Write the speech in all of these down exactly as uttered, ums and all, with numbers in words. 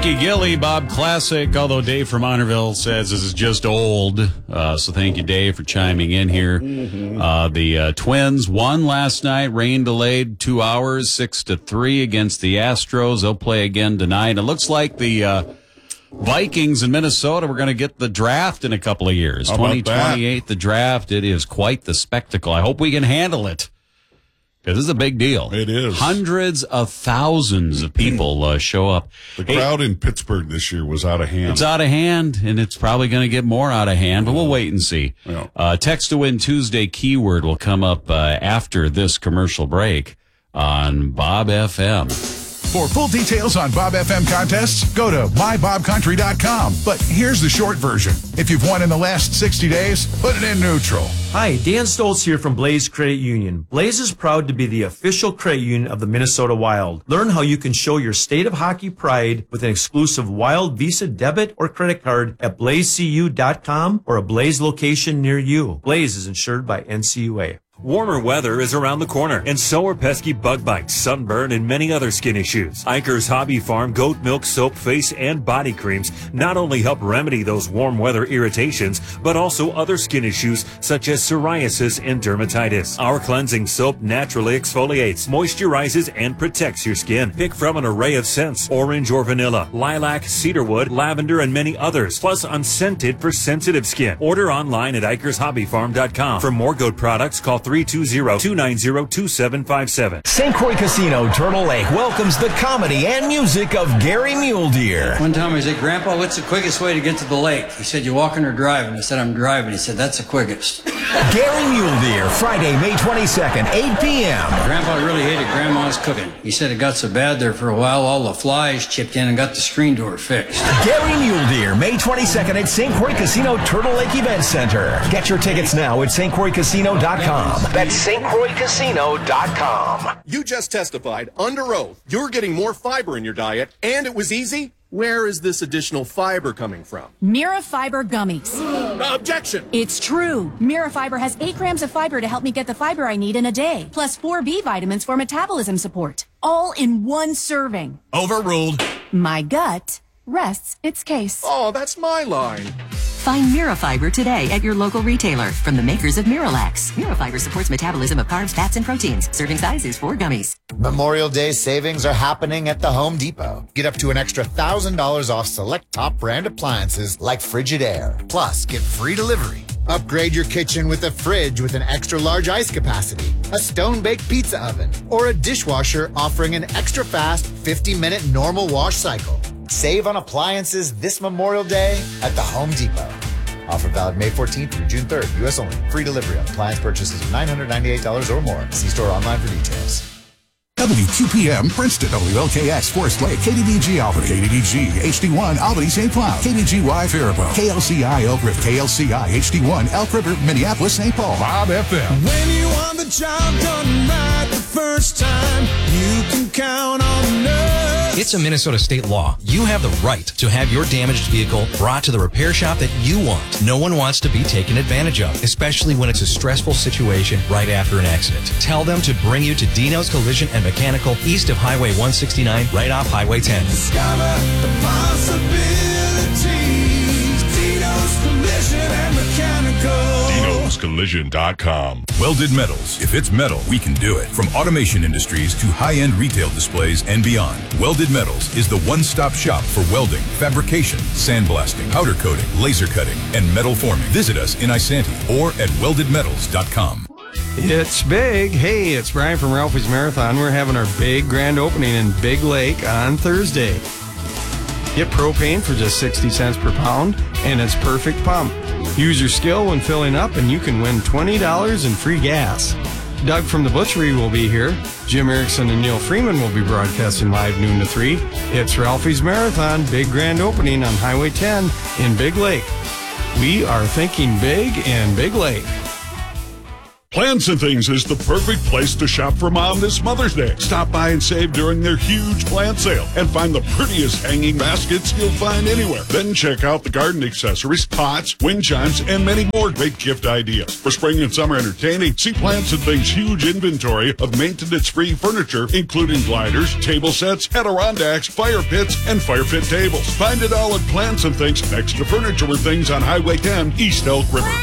Mickey Gilley, Bob Classic, although Dave from Honorville says this is just old. Uh, so thank you, Dave, for chiming in here. Mm-hmm. Uh, the uh, Twins won last night, rain delayed two hours, six to three against the Astros. They'll play again tonight. It looks like the uh, Vikings in Minnesota were going to get the draft in a couple of years. twenty twenty-eight, the draft. It is quite the spectacle. I hope we can handle it. Because this is a big deal. It is. Hundreds of thousands of people uh, show up. The crowd hey, in Pittsburgh this year was out of hand. It's out of hand, and it's probably going to get more out of hand, but we'll wait and see. Yeah. Uh, Text to Win Tuesday keyword will come up uh, after this commercial break on Bob F M. For full details on Bob F M contests, go to my bob country dot com. But here's the short version. If you've won in the last sixty days, put it in neutral. Hi, Dan Stoltz here from Blaze Credit Union. Blaze is proud to be the official credit union of the Minnesota Wild. Learn how you can show your state of hockey pride with an exclusive Wild Visa debit or credit card at blaze c u dot com or a Blaze location near you. Blaze is insured by N C U A. Warmer weather is around the corner, and so are pesky bug bites, sunburn, and many other skin issues. Iker's Hobby Farm goat milk soap, face, and body creams not only help remedy those warm weather irritations, but also other skin issues such as psoriasis and dermatitis. Our cleansing soap naturally exfoliates, moisturizes, and protects your skin. Pick from an array of scents: orange or vanilla, lilac, cedarwood, lavender, and many others, plus unscented for sensitive skin. Order online at ikers hobby farm dot com. For more goat products, call three two zero, two nine zero, two seven five seven. Saint Croix Casino, Turtle Lake welcomes the comedy and music of Gary Muledeer. One time I said, Grandpa, what's the quickest way to get to the lake? He said, you walking or driving? I said, I'm driving. He said, that's the quickest. Gary Muledeer, Friday, May twenty-second, eight p.m. Grandpa really hated Grandma's cooking. He said it got so bad there for a while, all the flies chipped in and got the screen door fixed. Gary Muledeer, May twenty-second at Saint Croix Casino, Turtle Lake Event Center. Get your tickets now at st croix casino dot com. That's st croix casino dot com. You just testified under oath you're getting more fiber in your diet, and it was easy? Where is this additional fiber coming from? Mirafiber gummies. Objection! It's true. Mirafiber has eight grams of fiber to help me get the fiber I need in a day, plus four B vitamins for metabolism support. All in one serving. Overruled. My gut rests its case. Oh, that's my line. Find Mirafiber today at your local retailer from the makers of Miralax. Mirafiber supports metabolism of carbs, fats, and proteins. Serving size is four gummies. Memorial Day savings are happening at the Home Depot. Get up to an extra one thousand dollars off select top brand appliances like Frigidaire. Plus, get free delivery. Upgrade your kitchen with a fridge with an extra large ice capacity, a stone-baked pizza oven, or a dishwasher offering an extra fast fifty minute normal wash cycle. Save on appliances this Memorial Day at the Home Depot. Offer valid May fourteenth through June third. U S only. Free delivery on appliance purchases of nine hundred ninety-eight dollars or more. See store online for details. W Q P M, Princeton, W L K X, Forest Lake, K D D G, Albany, K D D G, H D one, Albany, Saint Cloud, K D G Y, Faribault, K L C I, Elk River, K L C I, H D one, Elk River, Minneapolis, Saint Paul. Bob F M. When you want the job done right the first time, you can count on us. It's a Minnesota state law. You have the right to have your damaged vehicle brought to the repair shop that you want. No one wants to be taken advantage of, especially when it's a stressful situation right after an accident. Tell them to bring you to Dino's Collision and Mechanical east of Highway one sixty-nine, right off Highway ten. Discover the possibilities. Dino's Collision and Mechanical. Dinos Collision dot com. Welded Metals. If it's metal, we can do it. From automation industries to high-end retail displays and beyond, Welded Metals is the one-stop shop for welding, fabrication, sandblasting, powder coating, laser cutting, and metal forming. Visit us in Isanti or at welded metals dot com. It's big. Hey, it's Brian from Ralphie's Marathon. We're having our big grand opening in Big Lake on Thursday. Get propane for just sixty cents per pound, and it's perfect pump. Use your skill when filling up, and you can win twenty dollars in free gas. Doug from the Butchery will be here. Jim Erickson and Neil Freeman will be broadcasting live noon to three. It's Ralphie's Marathon, big grand opening on Highway ten in Big Lake. We are thinking big in Big Lake. Plants and Things is the perfect place to shop for Mom this Mother's Day. Stop by and save during their huge plant sale and find the prettiest hanging baskets you'll find anywhere. Then check out the garden accessories, pots, wind chimes, and many more great gift ideas. For spring and summer entertaining, see Plants and Things' huge inventory of maintenance-free furniture, including gliders, table sets, Adirondacks, fire pits, and fire pit tables. Find it all at Plants and Things next to Furniture with Things on Highway ten, East Elk River.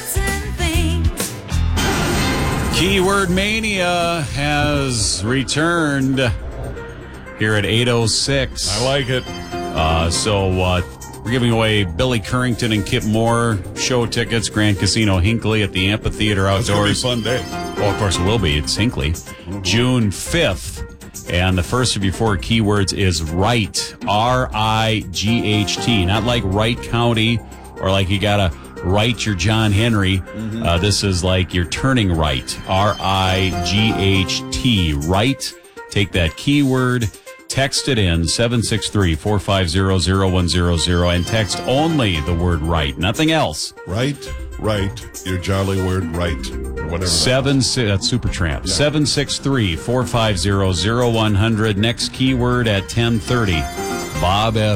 Keyword Mania has returned here at eight oh six. I like it. Uh, so uh, we're giving away Billy Currington and Kip Moore show tickets, Grand Casino Hinckley at the Amphitheater Outdoors. That's going to be a fun day. Well, of course it will be. It's Hinckley. Mm-hmm. June fifth. And the first of your four keywords is right. R I G H T. Not like Wright County or like you got to right your John Henry. Mm-hmm. Uh, this is like you're turning right. R I G H T. Right. Take that keyword, text it in seven six three, four five zero, zero one zero zero and text only the word right. Nothing else. Right, right. Your jolly word right. Or whatever. Seven, that that's Supertramp. Yeah. seven six three, four five zero, zero one zero zero. Next keyword at ten thirty. Bob F.